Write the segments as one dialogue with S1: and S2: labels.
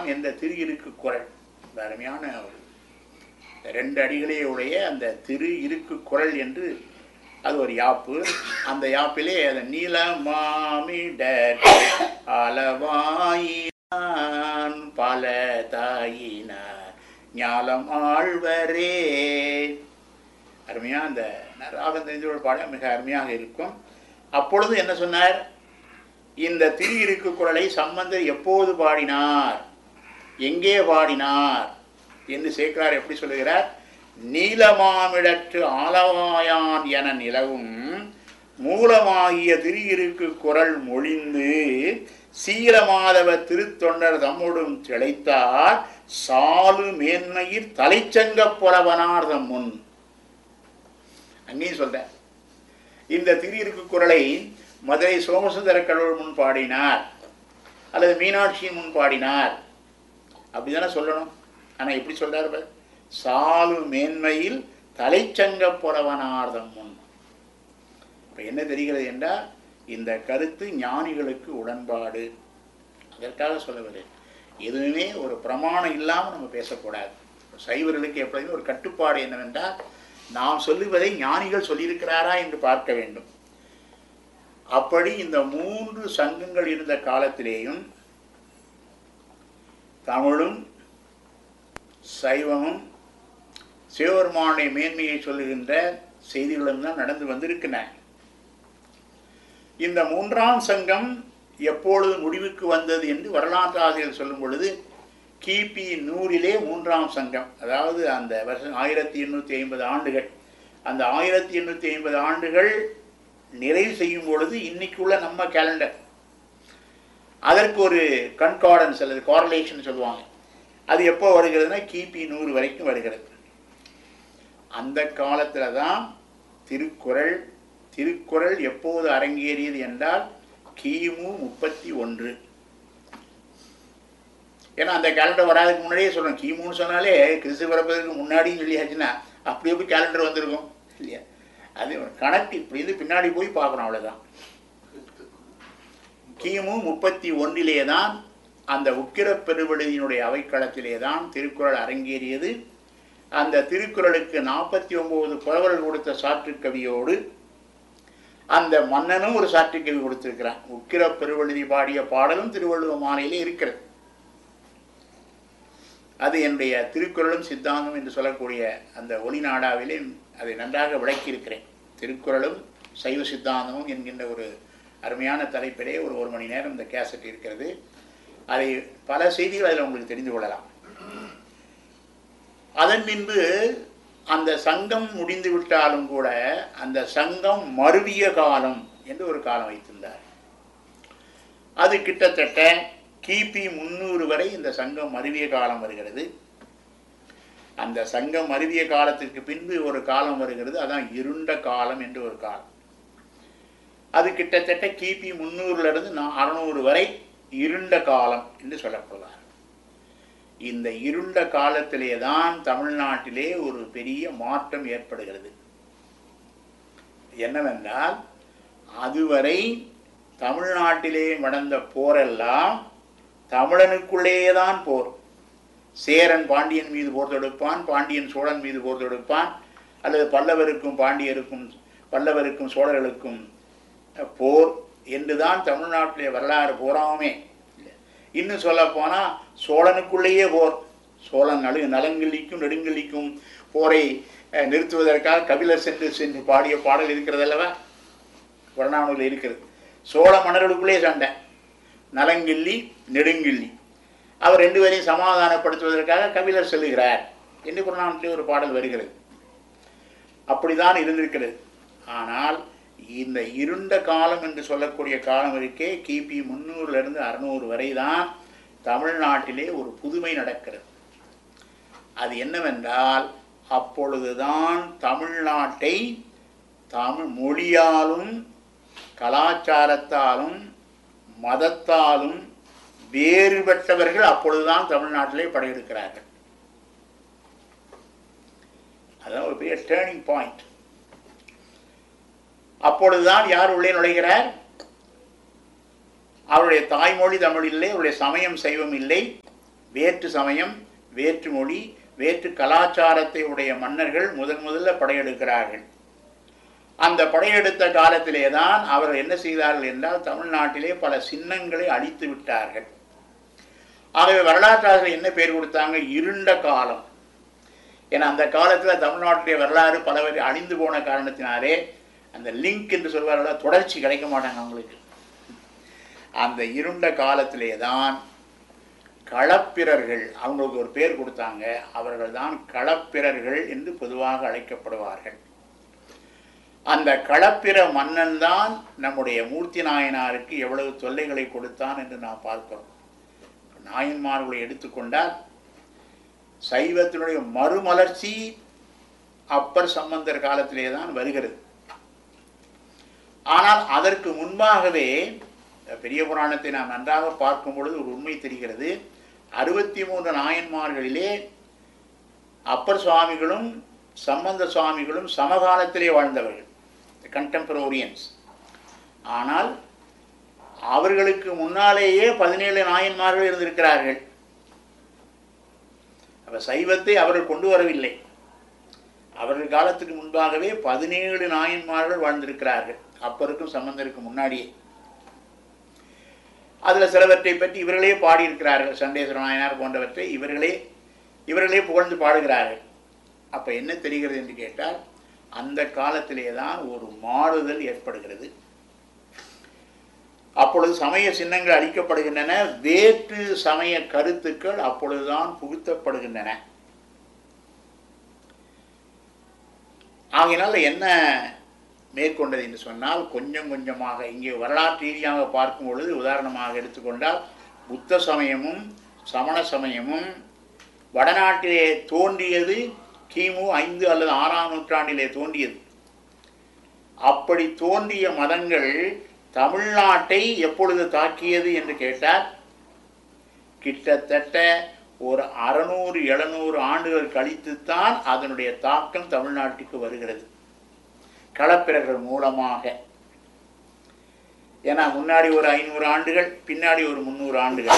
S1: எல்லாம் என்ற திரு இருக்கு குரல், அருமையான ஒரு 2 அடிகளே உடைய அந்த திரு இருக்கு குரல் என்று அது ஒரு யாப்பு. அந்த யாப்பிலே அது நீல மாமிட அளவாயினான் பல தாயினார் ஞாலம் ஆழ்வரே. அருமையாக அந்த ராகம் தெரிஞ்ச பாட மிக அருமையாக இருக்கும். அப்பொழுது என்ன சொன்னார்? இந்த திரு இருக்கு குரலை சம்பந்தர் எப்போது பாடினார், எங்கே பாடினார் என்று சேக்கிழார் எப்படி சொல்லுகிறார்? நீலமாமிடற்று ஆலவாயான் என நிலவும் மூலமாகிய திரு இருக்கு குரல் மொழிந்து சீலமாதவ திருத்தொண்டர் தம்முடும் திளைத்தார் சாலு மேன்மையில் தலைச்சங்க புலவனார் தம் முன். அங்கேயும் சொல்ற இந்த திரு இருக்கு குரலை மதுரை சோமசுந்தர கடவுள் முன் பாடினார் அல்லது மீனாட்சியின் முன் பாடினார் அப்படிதானே சொல்லணும். ஆனால் எப்படி சொல்றாரு? சாலு மேன்மையில் தலைச்சங்க புலவனார்தம் முன். இப்போ என்ன தெரிகிறது என்றால் இந்த கருத்து ஞானிகளுக்கு உடன்பாடு. அதற்காக சொல்லவில்லை. எதுவுமே ஒரு பிரமாணம் இல்லாமல் நம்ம பேசக்கூடாது. சைவர்களுக்கு எப்பொழுதுமே ஒரு கட்டுப்பாடு என்னவென்றால் நாம் சொல்லுவதை ஞானிகள் சொல்லியிருக்கிறாரா என்று பார்க்க வேண்டும். அப்படி இந்த 3 சங்கங்கள் இருந்த காலத்திலேயும் தமிழும் சைவமும் சிவபெருமானுடைய மேன்மையை சொல்லுகின்ற செய்திகளும் தான் நடந்து வந்திருக்கின்றன. இந்த 3ஆம் சங்கம் எப்பொழுது முடிவுக்கு வந்தது என்று வரலாற்று ஆசிரியர் சொல்லும் பொழுது கிபி 100 3ஆம் சங்கம், அதாவது அந்த வருஷம் 1850 ஆண்டுகள். அந்த 1850 ஆண்டுகள் நிறைவு செய்யும் பொழுது இன்னைக்குள்ள நம்ம கேலண்டர் அதற்கு ஒரு கன்கார்டன்ஸ் அல்லது காரலேஷன் சொல்லுவாங்க. அது எப்போ வருகிறதுனா கிபி 100 வரைக்கும் வருகிறது. அந்த காலத்தில் தான் திருக்குறள் எப்போது அரங்கேறியது என்றால் கிமு 31. ஏன்னா அந்த கேலண்டர் வராதுக்கு முன்னாடியே சொல்லணும். கிமுன்னு சொன்னாலே கிறிஸ்து பிறப்பதற்கு முன்னாடியும் சொல்லியாச்சுன்னா அப்படியே போய் கேலண்டர் வந்திருக்கும் இல்லையா? அது கணக்கு இப்படி இருந்து பின்னாடி போய் பார்க்கணும், அவ்வளோதான். கிமு 31 தான் அந்த உக்கிர பெருவெளியினுடைய அவைக்களத்திலே தான் திருக்குறள் அரங்கேறியது. அந்த திருக்குறளுக்கு 49 புலவர்கள் கொடுத்த சாற்றுக்கவியோடு அந்த மன்னனும் ஒரு சாற்றுக்கவி கொடுத்திருக்கிறான். உக்கிர பெருவெளி பாடிய பாடலும் திருவள்ளுவ மாலையிலே இருக்கிறது. அது என்னுடைய திருக்குறளும் சித்தாந்தம் என்று சொல்லக்கூடிய அந்த ஒளிநாடாவிலே அதை நன்றாக விளக்கியிருக்கிறேன். திருக்குறளும் சைவ சித்தாந்தமும் என்கின்ற ஒரு அருமையான தலைப்பிலே ஒரு மணி நேரம் இந்த கேசட் இருக்கிறது. அதை பல செய்திகள் அதில் உங்களுக்கு தெரிந்து கொள்ளலாம். அதன் பின்பு அந்த சங்கம் முடிந்து விட்டாலும் கூட அந்த சங்கம் மருவிய காலம் என்று ஒரு காலம் வைத்திருந்தார். அது கிட்டத்தட்ட கிபி 300 வரை இந்த சங்கம் மருவிய காலம் வருகிறது. அந்த சங்கம் மருவிய காலத்திற்கு பின்பு ஒரு காலம் வருகிறது, அதான் இருண்ட காலம் என்று ஒரு காலம். அது கிட்டத்தட்ட கிபி 300 600 வரை இருண்ட காலம் என்று சொல்லப்படுவார். இந்த இருண்ட காலத்திலே தான் தமிழ்நாட்டிலே ஒரு பெரிய மாற்றம் ஏற்படுகிறது. என்னவென்றால் அதுவரை தமிழ்நாட்டிலே நடந்த போரெல்லாம் தமிழனுக்குள்ளேதான் போர். சேரன் பாண்டியன் மீது போர் தொடுப்பான், பாண்டியன் சோழன் மீது போர் தொடுப்பான், அல்லது பல்லவருக்கும் சோழர்களுக்கும் போர் என்றுதான் தமிழ்நாட்டிலே வரலாறு போராமே. இன்னும் சொல்ல போனால் சோழனுக்குள்ளேயே போர். சோழன் நலங்கிள்ளிக்கும் நெடுங்கிள்ளிக்கும் போரை நிறுத்துவதற்காக கபிலர் சென்று பாடிய பாடல் இருக்கிறது அல்லவா, புறநானூரில் இருக்கிறது. சோழ மன்னர்களுக்குள்ளே சண்டை, நலங்கிள்ளி நெடுங்கிள்ளி. அவர் 2 பேரையும் சமாதானப்படுத்துவதற்காக கபிலர் செல்லுகிறார் என்று புறநானூற்றிலே ஒரு பாடல் வருகிறது. அப்படிதான் இருந்திருக்கிறது. ஆனால் இந்த இருண்ட காலம் என்று சொல்லக்கூடிய காலம் இருக்கே, கிபி 300 600 வரை தான் தமிழ்நாட்டிலே ஒரு புதுமை நடக்கிறது. அது என்னவென்றால் அப்பொழுதுதான் தமிழ்நாட்டை தமிழ் மொழியாலும் கலாச்சாரத்தாலும் மதத்தாலும் வேறுபட்டவர்கள் அப்பொழுதுதான் தமிழ்நாட்டிலே படையெடுக்கிறார்கள். அதான் ஒரு பெரிய டேர்னிங் பாயிண்ட். அப்பொழுதுதான் யார் உள்ளே நுழைகிறார்? அவருடைய தாய்மொழி தமிழ் இல்லை, அவருடைய சமயம் சைவம் இல்லை, வேற்று சமயம், வேற்று மொழி, வேற்று கலாச்சாரத்தை உடைய மன்னர்கள் முதல்ல படையெடுக்கிறார்கள். அந்த படையெடுத்த காலத்திலே தான் அவர்கள் என்ன செய்தார்கள் என்றால் தமிழ்நாட்டிலே பல சின்னங்களை அழித்து விட்டார்கள். ஆகவே வரலாற்றாளர்கள் என்ன பேர் கொடுத்தாங்க? இருண்ட காலம். ஏன்னா அந்த காலத்தில் தமிழ்நாட்டுடைய வரலாறு பலவரை அழிந்து போன காரணத்தினாலே அந்த லிங்க் என்று சொல்வார்கள், தொடர்ச்சி கிடைக்க மாட்டாங்க அவங்களுக்கு. அந்த இருண்ட காலத்திலே தான் களப்பிரர்கள், அவங்களுக்கு ஒரு பேர் கொடுத்தாங்க. அவர்கள் தான் களப்பிரர்கள் என்று பொதுவாக அழைக்கப்படுவார்கள். அந்த களப்பிர மன்னன் தான் நம்முடைய மூர்த்தி நாயனாருக்கு எவ்வளவு தொல்லைகளை கொடுத்தான் என்று நாம் பார்க்கிறோம். நாயன்மார்களை எடுத்துக்கொண்டால் சைவத்தினுடைய மறுமலர்ச்சி அப்பர் சம்பந்தர் காலத்திலே தான் வருகிறது. ஆனால் அதற்கு முன்பாகவே பெரிய புராணத்தை நாம் நன்றாக பார்க்கும் பொழுது ஒரு உண்மை தெரிகிறது. 63 நாயன்மார்களிலே அப்பர் சுவாமிகளும் சம்பந்த சுவாமிகளும் சமகாலத்திலே வாழ்ந்தவர்கள், கண்டெம்பரரின்ஸ். ஆனால் அவர்களுக்கு முன்னாலேயே 17 நாயன்மார்கள் இருந்திருக்கிறார்கள். அப்ப சைவத்தை அவர்கள் கொண்டு வரவில்லை. அவர்கள் காலத்துக்கு முன்பாகவே 17 நாயன்மார்கள் வாழ்ந்திருக்கிறார்கள், அப்பருக்கும் சம்பந்தருக்கும் முன்னாடியே. அதில் சிலவற்றை பற்றி இவர்களே பாடியிருக்கிறார்கள். சண்டேஸ்வர நாயனார் போன்றவற்றை இவர்களே புகழ்ந்து பாடுகிறார்கள். அப்போ என்ன தெரிகிறது என்று கேட்டால், அந்த காலத்திலே தான் ஒரு மாறுதல் ஏற்படுகிறது. அப்பொழுது சமய சின்னங்கள் அளிக்கப்படுகின்றன, வேற்று சமய கருத்துக்கள் அப்பொழுதுதான் புகுத்தப்படுகின்றன. ஆகையினால் என்ன மேற்கொண்டது என்று சொன்னால், கொஞ்சம் கொஞ்சமாக இங்கே வரலாற்று ரீதியாக பார்க்கும் பொழுது உதாரணமாக எடுத்துக்கொண்டால், புத்த சமயமும் சமண சமயமும் வடநாட்டிலே தோன்றியது கிமு 5 அல்லது 6ஆம் நூற்றாண்டிலே தோன்றியது. அப்படி தோன்றிய மதங்கள் தமிழ்நாட்டை எப்பொழுது தாக்கியது என்று கேட்டால், கிட்டத்தட்ட ஒரு 600-700 ஆண்டுகள் கழித்துத்தான் அதனுடைய தாக்கம் தமிழ்நாட்டுக்கு வருகிறது, களப்பிரர்கள் மூலமாக. ஏன்னா முன்னாடி ஒரு 500 ஆண்டுகள், பின்னாடி ஒரு 300 ஆண்டுகள்.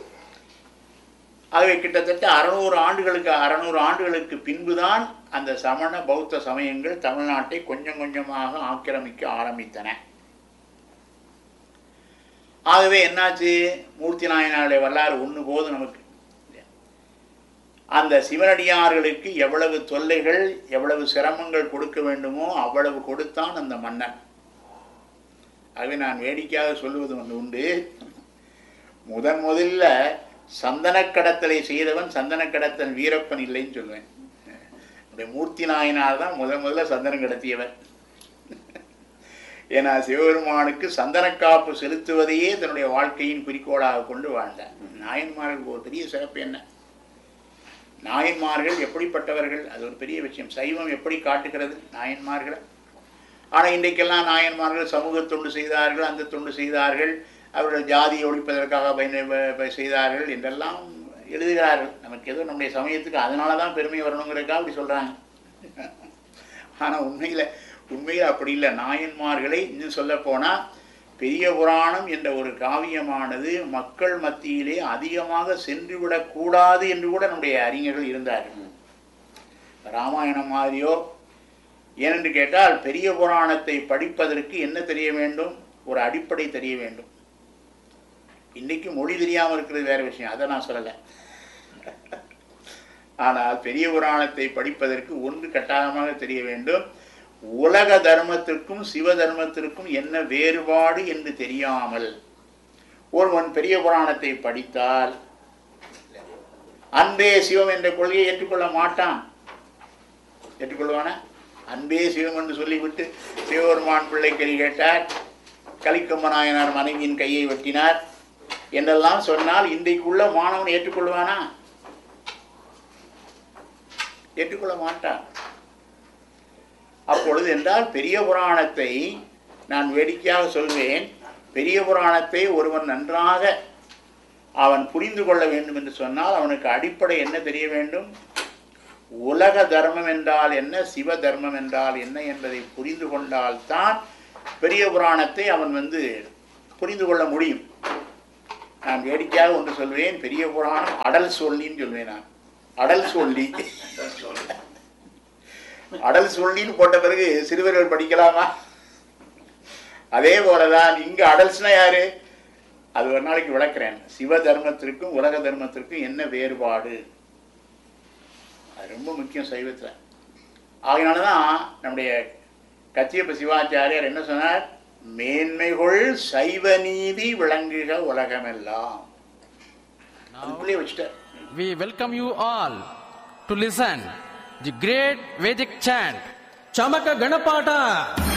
S1: ஆகவே கிட்டத்தட்ட 600 ஆண்டுகளுக்கு பின்புதான் அந்த சமண பௌத்த சமயங்கள் தமிழ்நாட்டை கொஞ்சம் கொஞ்சமாக ஆக்கிரமிக்க ஆரம்பித்தன. ஆகவே என்னாச்சு, மூர்த்தி நாயனாருடைய வரலாறு ஒன்று போது நமக்கு. அந்த சிவனடியார்களுக்கு எவ்வளவு தொல்லைகள், எவ்வளவு சிரமங்கள் கொடுக்க வேண்டுமோ அவ்வளவு கொடுத்தான் அந்த மன்னன். ஆகவே நான் வேடிக்கையாக சொல்லுவது ஒன்று உண்டு. முதல்ல சந்தனக்கடத்தலை செய்தவன் சந்தனக்கடத்தன் வீரப்பன் இல்லைன்னு சொல்லுவேன். மூர்த்தி நாயனார் தான் முதல்ல சந்தனம் கடத்தியவர். ஏன்னா சிவபெருமானுக்கு சந்தனக்காப்பு செலுத்துவதையே தன்னுடைய வாழ்க்கையின் குறிக்கோளாக கொண்டு வாழ்ந்தார். நாயன்மார்களுக்கு ஒரு பெரிய சிறப்பு என்ன, நாயன்மார்கள் எப்படிப்பட்டவர்கள், அது ஒரு பெரிய விஷயம். சைவம் எப்படி காட்டுகிறது நாயன்மார்களை. ஆனால் இன்றைக்கெல்லாம் நாயன்மார்கள் சமூக தொண்டு செய்தார்கள், அந்த தொண்டு செய்தார்கள், அவர்கள் ஜாதியை ஒழிப்பதற்காக செய்தார்கள் என்றெல்லாம் எழுதுகிறார்கள். நமக்கு ஏதோ நம்முடைய சமயத்துக்கு அதனால தான் பெருமை வரணுங்கிறதுக்காக அப்படி சொல்கிறாங்க. ஆனால் உண்மையில் அப்படி இல்லை. நாயன்மார்களை இன்னும் சொல்ல போனால், பெரிய புராணம் என்ற ஒரு காவியமானது மக்கள் மத்தியிலே அதிகமாக சென்றுவிடக்கூடாது என்று கூட நம்முடைய அறிஞர்கள் இருந்தார்கள். ராமாயணம் மாதிரியோ, ஏனென்று கேட்டால் பெரிய புராணத்தை படிப்பதற்கு என்ன தெரிய வேண்டும், ஒரு அடிப்படை தெரிய வேண்டும். இன்றைக்கு மொழி தெரியாமல் இருக்கிறது வேறு விஷயம், அதை நான் சொல்லலை. ஆனால் பெரிய புராணத்தை படிப்பதற்கு ஒன்று கட்டாயமாக தெரிய வேண்டும், உலக தர்மத்திற்கும் சிவ தர்மத்திற்கும் என்ன வேறுபாடு என்று தெரியாமல் ஒருவன் பெரிய புராணத்தை படித்தால் அன்பே சிவம் என்ற கொள்கையை ஏற்றுக்கொள்ள மாட்டான். ஏற்றுக்கொள்வானா? அன்பே சிவம் என்று சொல்லிவிட்டு சிவபெருமான் பிள்ளை கறி கேட்டார், கலிக்கம்ப நாயனார் மனைவியின் கையை வெட்டினார் என்றெல்லாம் சொன்னால் இன்றைக்குள்ள மாணவன் ஏற்றுக்கொள்வானா? ஏற்றுக்கொள்ள மாட்டான். அப்பொழுது என்றால் பெரிய புராணத்தை நான் வேடிக்கையாக சொல்வேன், பெரிய புராணத்தை ஒருவன் நன்றாக அவன் புரிந்து கொள்ள வேண்டும் என்று சொன்னால் அவனுக்கு அடிப்படை என்ன தெரிய வேண்டும், உலக தர்மம் என்றால் என்ன, சிவ தர்மம் என்றால் என்ன என்பதை புரிந்து கொண்டால்தான் பெரிய புராணத்தை அவன் புரிந்து கொள்ள முடியும். நான் வேடிக்கையாக ஒன்று சொல்வேன், பெரிய புராணம் அடல் சொல்லின்னு சொல்வேன். நான் அடல் சொல்லி அடல் சொல்லின்னு போட்ட பிறகு சிறுவர்கள் படிக்கலாமா? அதே போலதான் இங்க அடல்ஸ்னா யாரு? அது ஒரு நாளைக்கு விளக்குறேன். சிவ தர்மத்திற்கும் உலக தர்மத்திற்கும் என்ன வேறுபாடு, அது ரொம்ப முக்கியம் சைவத்தில். ஆகையினாலதான் நம்முடைய கச்சியப்ப சிவாச்சாரியார் என்ன சொன்னார்? மேன்மைகள் சைவ நீதி விளங்குக உலகமெல்லாம். அதுக்குள்ளே வச்சுட்டார்.
S2: We welcome you all to listen the great Vedic chant Chamaka Ganapata.